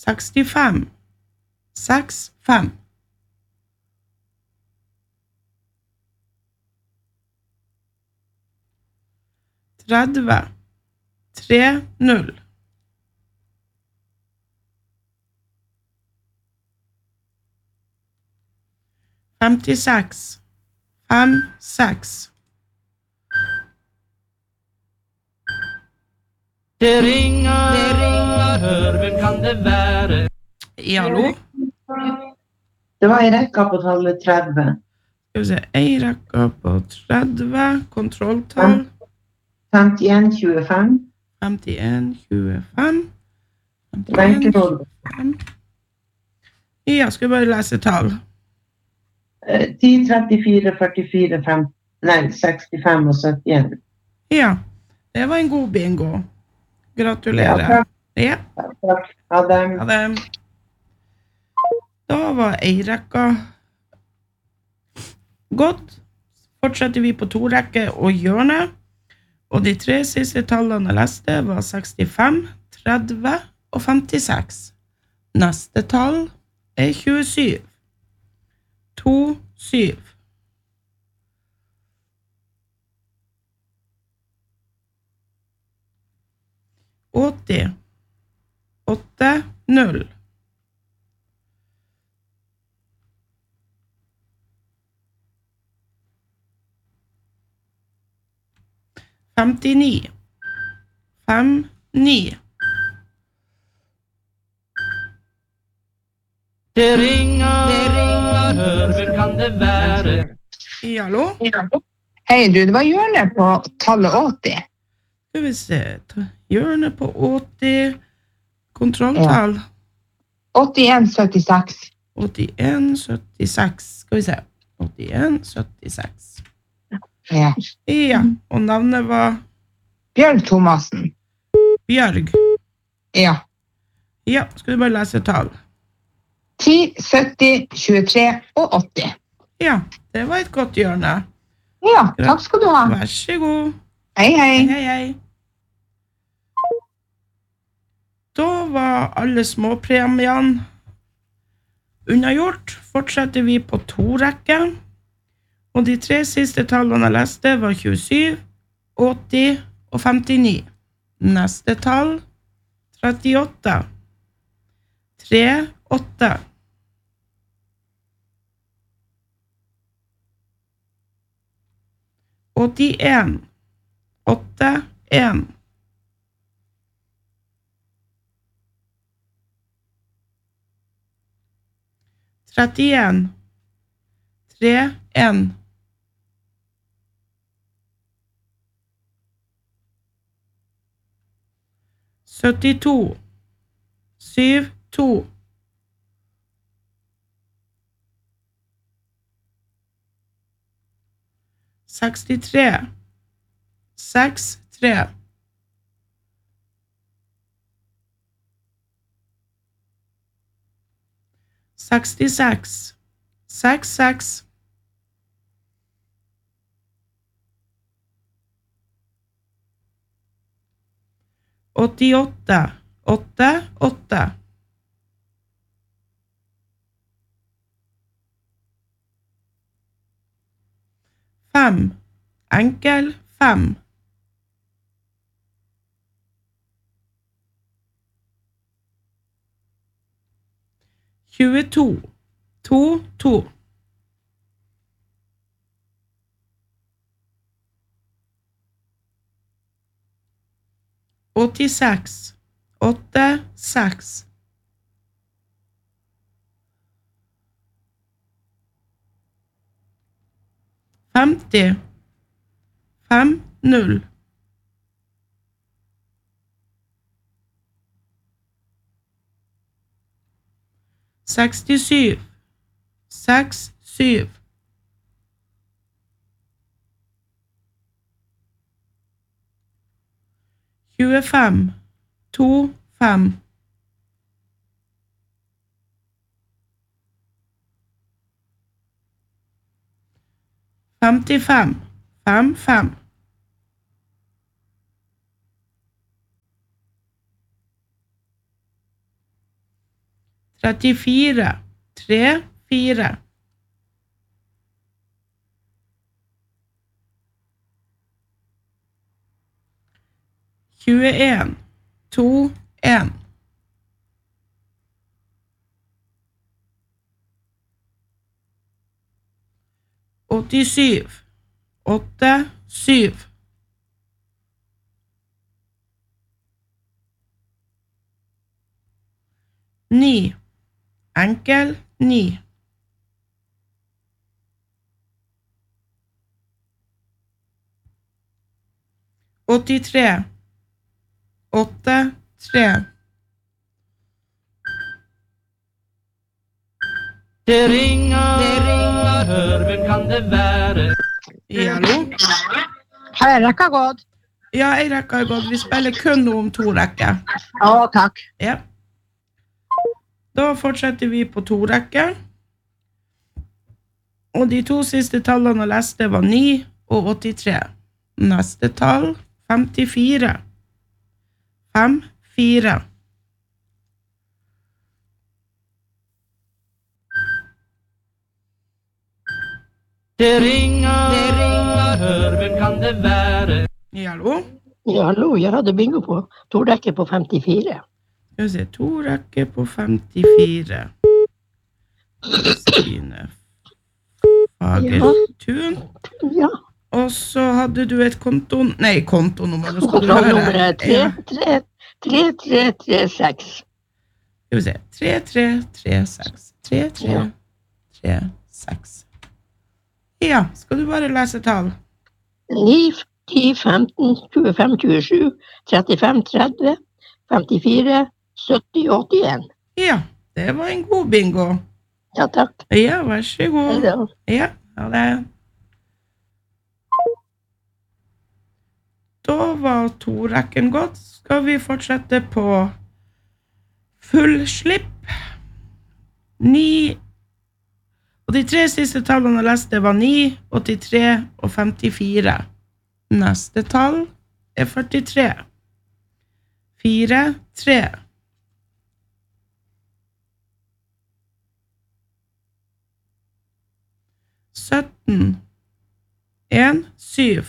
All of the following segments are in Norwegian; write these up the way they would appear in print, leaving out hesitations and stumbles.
65, 65. 30, 30. 56, 56. Det ringer, hør, hvem kan det være? Hallo? Det var en rekke på tallet 30. Skal vi se, en rekke på 30, kontrolltall. 51, 25. 51, 25. 51, Benkeråd. 25. Ja, skal vi bare lese tall. 10, 34, 44, 5, nei, 65 og 71. Ja, det var en god bingo. Gratulerer. Ja, takk. Ja. Takk. Ha det. Ha det. Da var Eirekka gått. Fortsetter vi på to rekker og hjørne. Og de tre siste tallene jeg leste var 65, 30 og 56. Neste tall er 27. 2, 7. 80, 8, 0. 59, 5, 9. Det ringer, hør, hvem kan det være? Hallo? Hei du, det var hjørne på tallet 80. Skal vi se, hjørne på 80, kontrolltall. 81, 76. 81, 76, skal vi se, 81, 76. Ja. Ja, og navnet var Bjørn Thomassen. Bjørg. Ja. Ja, skal du bare lese tall. 10, 70, 23 og 80. Ja, det var et godt hjørne. Ja, takk skal du ha. Vær så god. Hei, hei. Hei, hei. Da var alle småpremiene unnagjort. Fortsetter vi på to rekker. Og de tre siste tallene jeg leste var 27, 80 og 59. Neste tall 38. 3, 8. 81, 8, 1. 31, 3, 1. 72, 7, 2. 63, 6, 3. 66, 6, 6. 88, 8, 8. 5, enkel 5. 22, 2, 2. 86, 8, 6. 50, 5, 0. 67, 6, 7. 25, 2, 5. 55, 5, 5. 34, 3, 4. 21, 2, 1. 87, 8, 7. 9, enkel, 9. 83, 8, 3. Det ringer, hør, hvem kan det være? Hallo? Har jeg rekka gått? Ja, jeg rekker godt. Vi spiller kun om 2 rekker. Ja, takk. Ja. Da fortsetter vi på 2 rekker. Og de 2 siste tallene jeg leste var 9 og 83. Neste tall, 54. 5, 4. Det ringer, hør, hvem kan det være? Hallo? Ja, hallo, jeg hadde bingo på 2 rekker på 54. Skal vi se, 2 rekker på 54. Stine Fagertun. Ja, Og så hadde du et kontonummer. Nå skal du kontrollnummeret høre. 3336. Skal vi se, 3336. 3336. Ja, skal du bare lese tall? 9, 10, 15, 25, 27, 35, 30, 54, 70, 81. Ja, det var en god bingo. Ja, takk. Ja, vær så god. Ja. Ja, ha det. Da var 2 rekken gått. Skal vi fortsette på full slipp? 9. Og de 3 siste tallene jeg leste var 9, 83 og 54. Neste tall er 43. 4, 3. 17, 1, 7.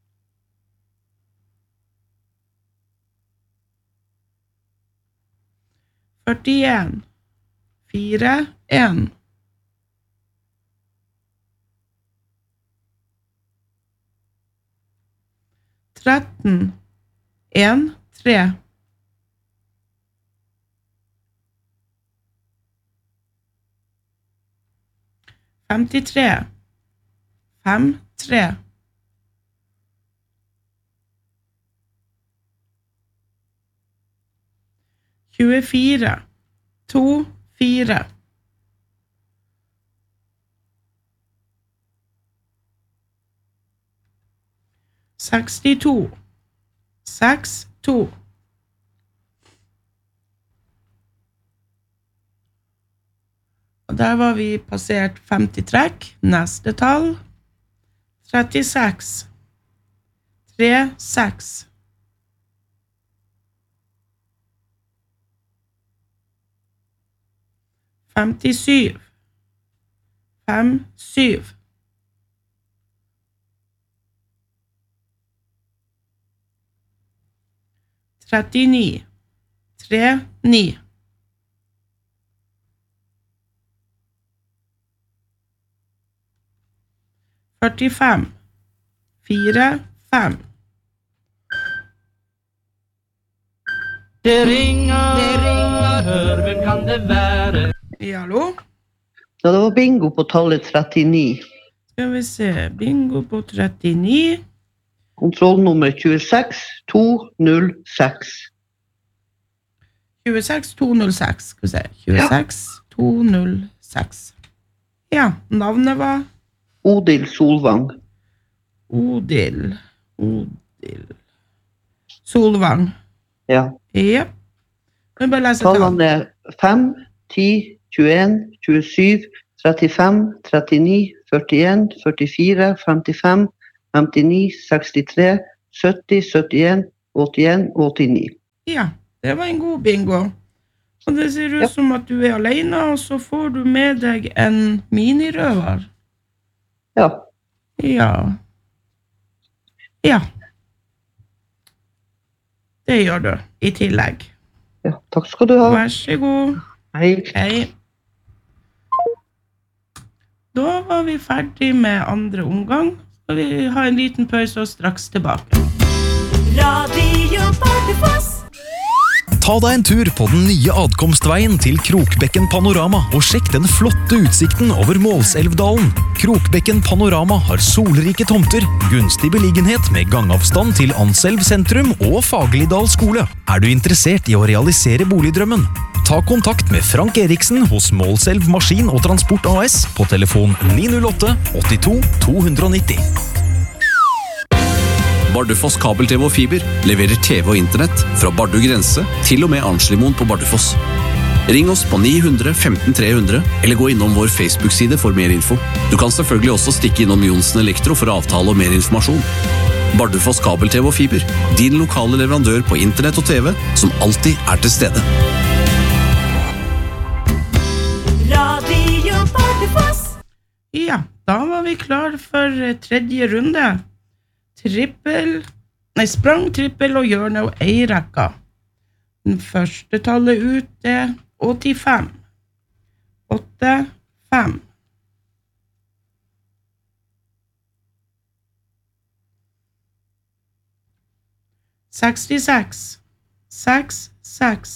41, 4, 1. 13, 1, 3. 53, 5, 3. 24, 2, 4. 62, 6, 2. Og der var vi passert 50 trekk. Neste tall, 36, 3, 6. 57, 5, 7. 39, 3, 9. 45, 4, 5. Det ringer, hør, hvem kan det være? Hallo? Ja, det var bingo på tallet 39. Skal vi se, bingo på 39. Kontrollnummer 26206. 26206, skal vi se. 26206. Ja, navnet var Odil Solvang. Odil Solvang. Ja. Ja. Kan du bare lese tall? Tallene er 5, 10, 21, 27, 35, 39, 41, 44, 55, 59, 63, 70, 71, 81, 89. Ja, det var en god bingo. Og det ser ut som at du alene, og så får du med deg en minirøver. Ja. Ja. Ja. Det gjør du, i tillegg. Ja, takk skal du ha. Vær så god. Hei. Hei. Da var vi ferdig med andre omgang. Skal vi ha en liten pause og straks tilbake. Radio Bardufoss. Ta deg en tur på den nye adkomstveien til Krokbekken Panorama og sjekk den flotte utsikten over Målselvdalen. Krokbekken Panorama har solrike tomter, gunstig beliggenhet med gangavstand til Anselv sentrum og Fagerlidal skole. Er du interessert i å realisere boligdrømmen? Ta kontakt med Frank Eriksen hos Målselv Maskin og Transport AS på telefon 908 82 290. Bardufoss kabel-TV og fiber leverer TV og internett fra Bardu grense til og med Arnslimoen på Bardufoss. Ring oss på 900 15 300 eller gå innom vår Facebook-side for mer info. Du kan selvfølgelig også stikke innom Jonsen Elektro for avtale og mer informasjon. Bardufoss kabel-TV og fiber, din lokale leverandør på internett og TV som alltid er til stede. Radio Bardufoss. Ja, da var vi klar for tredje runde. Sprang, trippel og hjørne og eirekka. Den første tallet ut er 85. 85. 66. 66.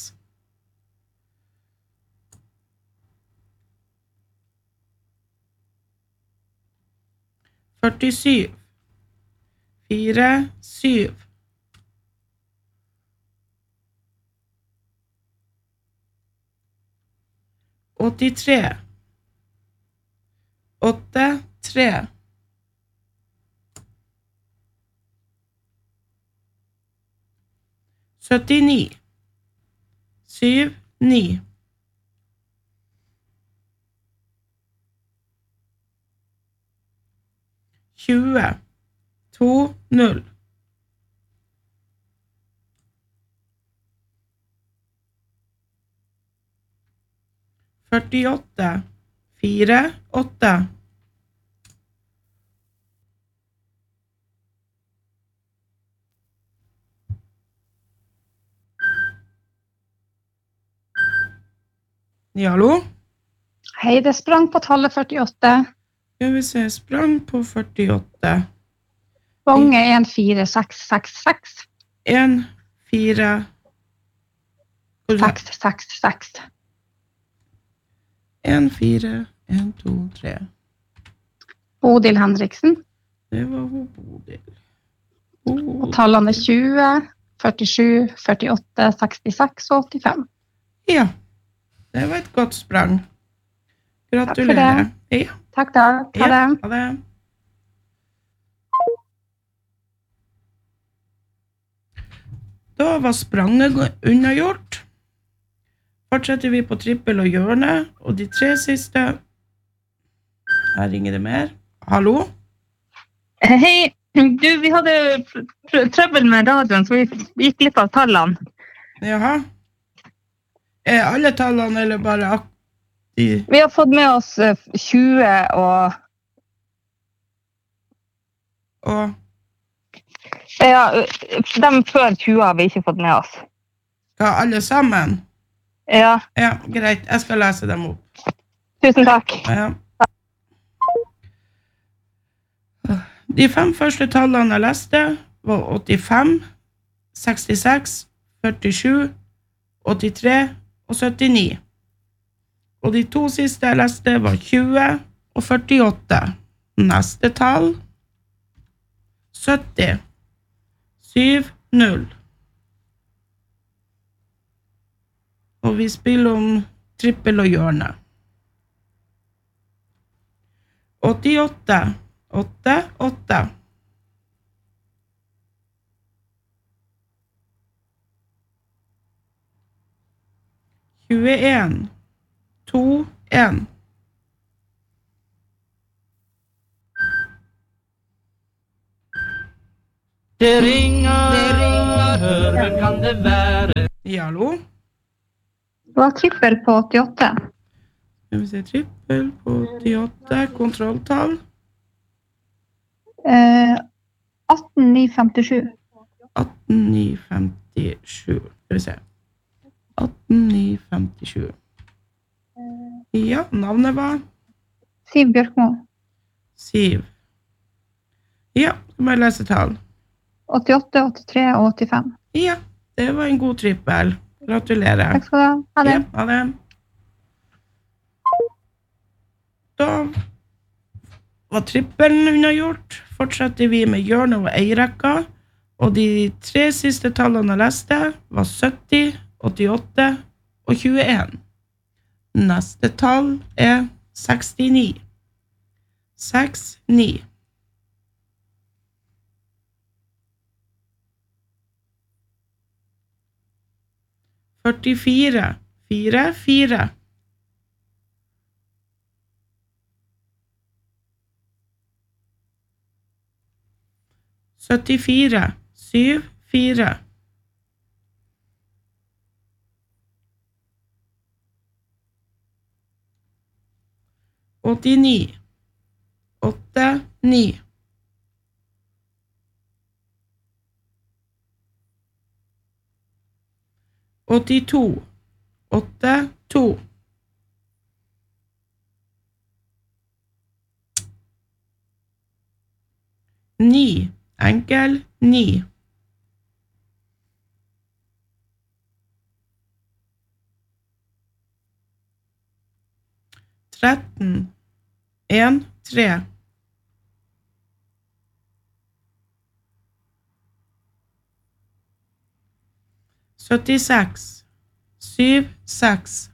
47. 4, 7. 83. 8, 3. 79. 7, 9. 20. 2, 0. 48. 4, 8. hallo? Hei, det sprang på tallet 48. Skal vi se, sprang på 48. Bonge 14666. 1, 4. 666. 1, 4, 1, 2, 3. Bodil Henriksen. Det var hun Bodil. Og tallene er 20, 47, 48, 66 og 85. Ja, det var et godt sprang. Gratulerer. Takk for det. Ja. Takk da. Ha det. Ha det. Da var spranget unnagjort. Fortsetter vi på trippel og hjørne, og de 3 siste. Her ringer det mer. Hallo? Hei, du, vi hadde trøbbel med radioen, så vi gikk litt av tallene. Jaha. Er alle tallene, eller bare de? Vi har fått med oss 20 og... Og? Ja, de før 20 har vi ikke fått med oss. Hva, alle sammen? Ja. Ja, greit. Jeg skal lese dem opp. Tusen takk. Ja. De 5 første tallene jeg leste var 85, 66, 47, 83 og 79. Og de 2 siste jeg leste var 20 og 48. Neste tall 70, 7, 0. Og vi spiller om trippel og hjørne. 88, 8, 8. 21, 2, 1. 'Det ringer, hør, hvem kan det være?' Ja, hallo? Det var trippel på 88. Skal vi se, trippel på 88, kontrolltall. 18957. 18957. Skal vi se. 18957. Ja, navnet var? Siv Bjørkmo. Siv. Ja, så må jeg lese tall. 88, 83 og 85. Ja, det var en god trippel. Gratulerer. Takk skal du ha. Ha det. Ja, ha det. Da var trippelen unnagjort. Fortsetter vi med hjørne og eirekka. Og de 3 siste tallene jeg leste var 70, 88 og 21. Neste tall er 69. 69. Førtifire, 44. 74, 74. 89, 89. 82, 82. 9, enkel, 9. 13, 1, 3. 76, 7, 6.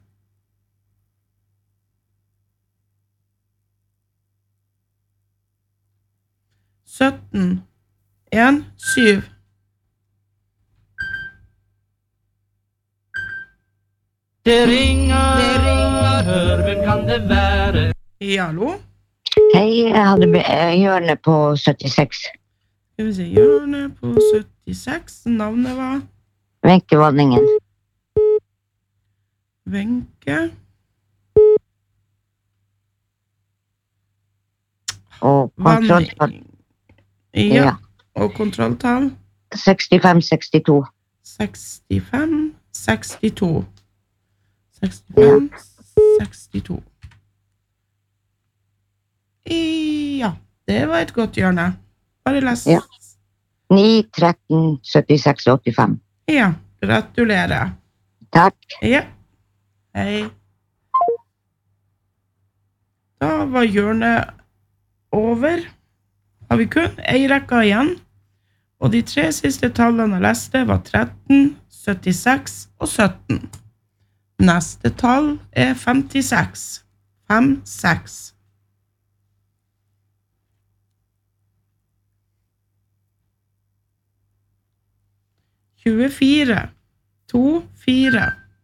17, 1, 7. Det ringer, hør, hvem kan det være? Ja, hallo? Hei, jeg hadde hjørne på 76. Skal vi se, hjørne på 76. Navnet var? Wenche Vanningen. Wenche. Og kontrolltall. Ja, og kontrolltall? 65-62. 65, 62. 65, 62. Ja, det var et godt hjørne. Bare les. Ja. 9, 13, 76, 85. Ja, gratulerer. Takk. Ja, hei. Da var hjørnet over. Har vi kun en rekke igjen. Og de 3 siste tallene jeg leste var 13, 76 og 17. Neste tall er 56. 5, 6. 24, 2, 4.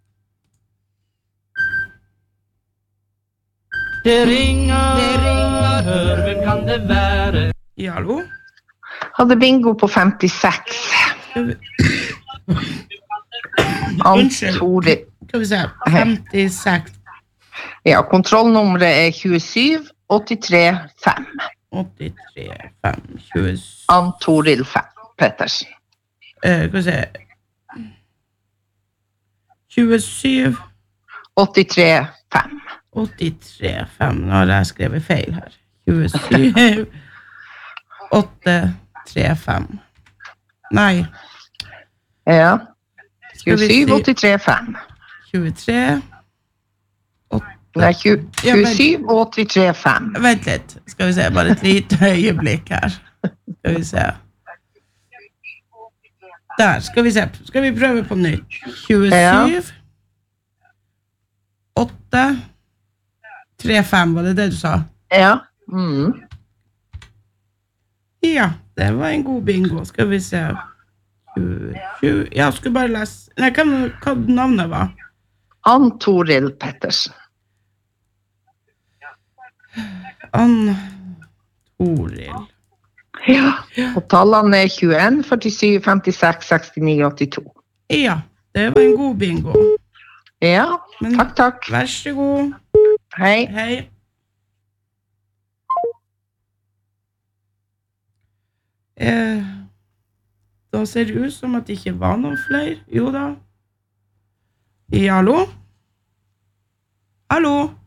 Det ringer, hør, hvem kan det være? Ja, hallo? Hadde bingo på 56. Unnskyld. Skal vi se, 56. Ja, kontrollnummeret er 27 83 5. 83 5, 27. Ann Toril Pettersen. Skal vi se. 27 83 5. 83 5. Nå har jeg skrevet feil her. 27 8 3 5. Nei. Ja. 27 83 5. 23 Nei, 27 83 5. Vent litt. Skal vi se, bare et lite øyeblikk her. Skal vi se. Der, skal vi se. Skal vi prøve på nytt? 27 8 3 5, var det det du sa? Ja. Ja, det var en god bingo. Skal vi se. 20, ja, skal bare lese. Nei, hva navnet var? Ann Toril Pettersen. Ann Toril. Ja, og tallene er 21, 47, 56, 69, 82. Ja, det var en god bingo. Ja, takk. Vær så god. Hei. Hei. Da ser det ut som at det ikke var noen flere. Jo da. Ja, hallo? Hallo?